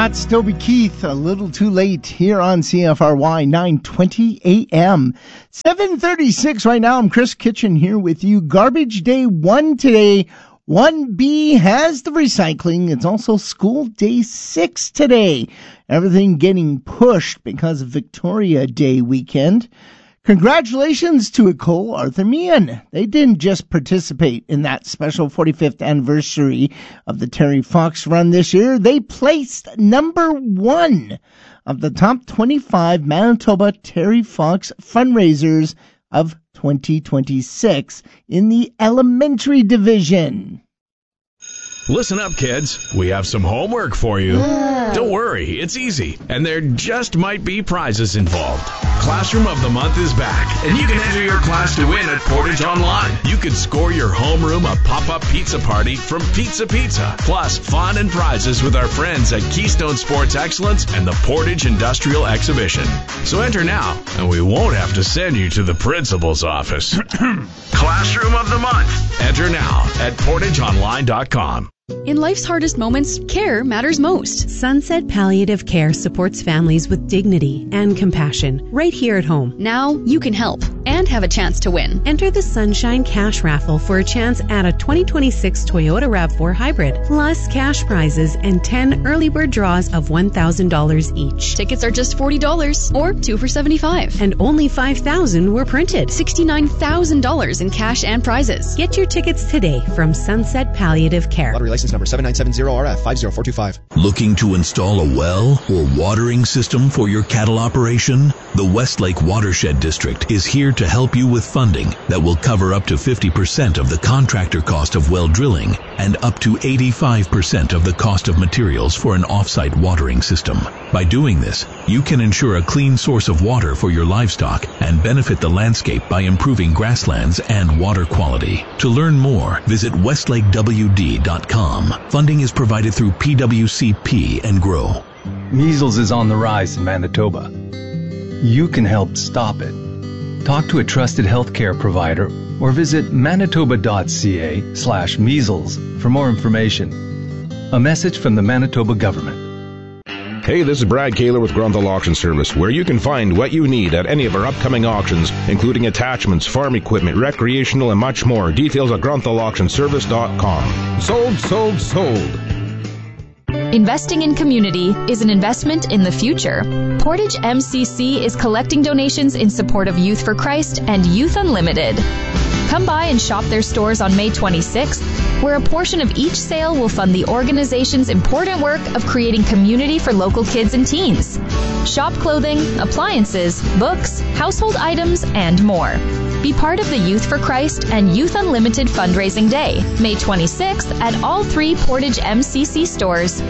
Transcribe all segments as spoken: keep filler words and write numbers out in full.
That's Toby Keith, A Little Too Late, here on C F R Y nine twenty A M. seven thirty-six right now. I'm Chris Kitchen here with you. Garbage Day one today. one B has the recycling. It's also School Day six today. Everything getting pushed because of Victoria Day weekend. Congratulations to Ecole Arthemian. They didn't just participate in that special forty-fifth anniversary of the Terry Fox run this year. They placed number one of the top twenty-five Manitoba Terry Fox fundraisers of twenty twenty-six in the elementary division. Listen up, kids. We have some homework for you. Yeah. Don't worry, it's easy, and there just might be prizes involved. Classroom of the Month is back, and you can enter your class to win at Portage Online. You could score your homeroom a pop-up pizza party from Pizza Pizza, plus fun and prizes with our friends at Keystone Sports Excellence and the Portage Industrial Exhibition. So enter now, and we won't have to send you to the principal's office. Classroom of the Month. Enter now at portage online dot com. In life's hardest moments, care matters most. Sunset Palliative Care supports families with dignity and compassion right here at home. Now you can help and have a chance to win. Enter the Sunshine Cash Raffle for a chance at a twenty twenty-six Toyota RAV four Hybrid, plus cash prizes and ten early bird draws of one thousand dollars each. Tickets are just forty dollars or two for seventy-five dollars. And only five thousand dollars were printed. sixty-nine thousand dollars in cash and prizes. Get your tickets today from Sunset Palliative Care. Lottery license number seven nine seven zero R F five zero four two five. Looking to install a well or watering system for your cattle operation? The Westlake Watershed District is here to help you with funding that will cover up to fifty percent of the contractor cost of well drilling and up to eighty-five percent of the cost of materials for an off-site watering system. By doing this, you can ensure a clean source of water for your livestock and benefit the landscape by improving grasslands and water quality. To learn more, visit westlake w d dot com. Funding is provided through P W C P and GROW. Measles is on the rise in Manitoba. You can help stop it. Talk to a trusted healthcare provider or visit manitoba.ca slash measles for more information. A message from the Manitoba government. Hey, this is Brad Kaler with Grunthal Auction Service, where you can find what you need at any of our upcoming auctions, including attachments, farm equipment, recreational, and much more. Details at grunthal auction service dot com. Sold, sold, sold. Investing in community is an investment in the future. Portage M C C is collecting donations in support of Youth for Christ and Youth Unlimited. Come by and shop their stores on May twenty-sixth, where a portion of each sale will fund the organization's important work of creating community for local kids and teens. Shop clothing, appliances, books, household items, and more. Be part of the Youth for Christ and Youth Unlimited Fundraising Day, May twenty-sixth, at all three Portage M C C stores.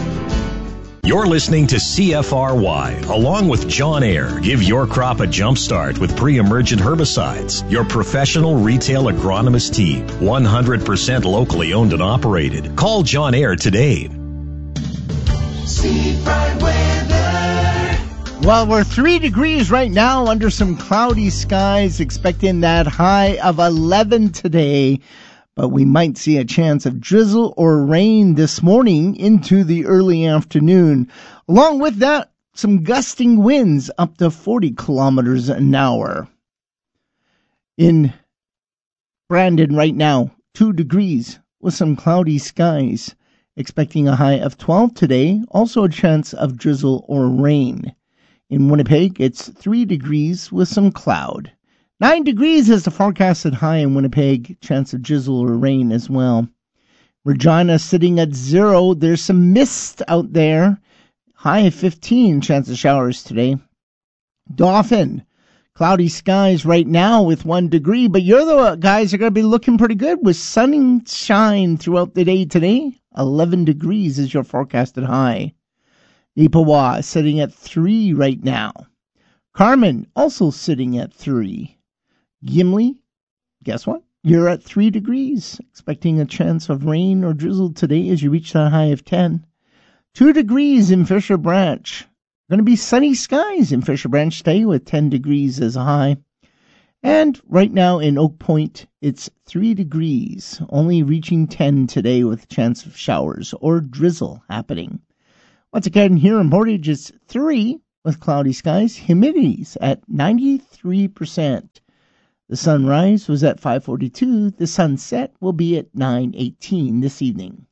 You're listening to C F R Y, along with John Ayer. Give your crop a jump start with pre-emergent herbicides. Your professional retail agronomist team, one hundred percent locally owned and operated. Call John Ayer today. Seafront weather. Well, we're three degrees right now under some cloudy skies, expecting that high of eleven today. But we might see a chance of drizzle or rain this morning into the early afternoon. Along with that, some gusting winds up to forty kilometers an hour. In Brandon right now, two degrees with some cloudy skies. Expecting a high of twelve today, also a chance of drizzle or rain. In Winnipeg, it's three degrees with some cloud. Nine degrees is the forecasted high in Winnipeg. Chance of drizzle or rain as well. Regina sitting at zero. There's some mist out there. High of fifteen. Chance of showers today. Dauphin. Cloudy skies right now with one degree. But you're the guys are going to be looking pretty good with sunshine throughout the day today. eleven degrees is your forecasted high. Neepawa sitting at three right now. Carmen also sitting at three. Gimli, guess what? You're at three degrees, expecting a chance of rain or drizzle today as you reach that high of ten. Two degrees in Fisher Branch. Going to be sunny skies in Fisher Branch today with ten degrees as a high. And right now in Oak Point, it's three degrees, only reaching ten today with a chance of showers or drizzle happening. Once again, here in Portage, it's three with cloudy skies. Humidity's at ninety-three percent. The sunrise was at five forty-two. The sunset will be at nine eighteen this evening.